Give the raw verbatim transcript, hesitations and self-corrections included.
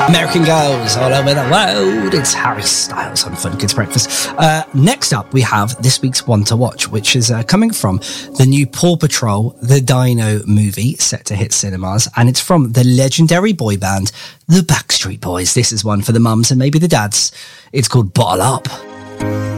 American Girls all over the world. It's Harry Styles on Fun Kids Breakfast. Uh, next up, we have this week's One to Watch, which is uh, coming from the new Paw Patrol, the Dino movie, set to hit cinemas, and it's from the legendary boy band, the Backstreet Boys. This is one for the mums and maybe the dads. It's called Bottle Up.